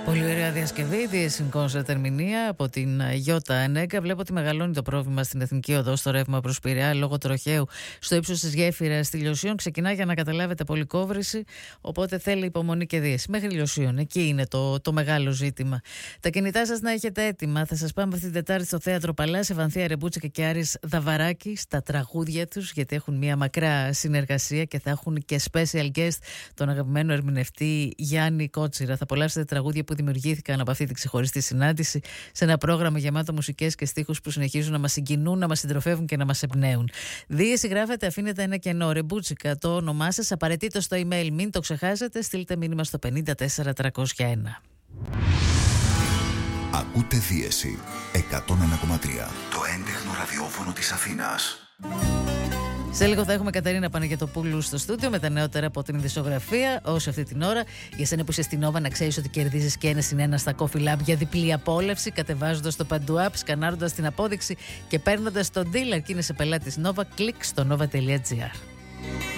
Πολύ ωραία διασκευή, Διεσυν Concert ερμηνεία από την Γιώτα Ανέγκα. Βλέπω ότι μεγαλώνει το πρόβλημα στην Εθνική Οδό στο ρεύμα προς Πειραιά λόγω τροχαίου στο ύψος της γέφυρας στη Λιωσίων. Ξεκινά, για να καταλάβετε, πολυκόβρηση, οπότε θέλει υπομονή και δίεση. Μέχρι Λιωσίων, εκεί είναι το μεγάλο ζήτημα. Τα κινητά σας να έχετε έτοιμα. Θα σας πάμε αυτή την Τετάρτη στο Θέατρο Παλάς, Ευανθία Ρεμπούτσικα και Άρης Δαβαράκη στα τραγούδια τους, γιατί έχουν μια μακρά συνεργασία και θα έχουν και special guest τον αγαπημένο ερμηνευτή Γιάννη Κότσιρα. Θα απολαύσετε τραγούδια που δημιουργήθηκαν από αυτή τη ξεχωριστή συνάντηση σε ένα πρόγραμμα γεμάτο μουσικές και στίχους που συνεχίζουν να μας συγκινούν, να μας συντροφεύουν και να μας εμπνέουν. Δίεση γράφετε, αφήνετε ένα κενό. Ρεμπούτσικα το όνομά σας, απαραίτητο στο email, μην το ξεχάσετε, στείλτε μήνυμα στο 54301. Ακούτε Δίεση 101,3, το έντεχνο ραδιόφωνο της Αθήνας. Σε λίγο θα έχουμε Κατερίνα Παναγιωτοπούλου στο στούντιο με τα νεότερα από την ειδησιογραφία. Όσο αυτή την ώρα, για σένα που είσαι στην Nova, να ξέρεις ότι κερδίζεις και 1+1 στα Coffee Lab για διπλή απόλαυση, κατεβάζοντας το Παντού App, σκανάροντας την απόδειξη και παίρνοντας τον dealer και είναι σε πελάτης Nova. Κλικ στο nova.gr.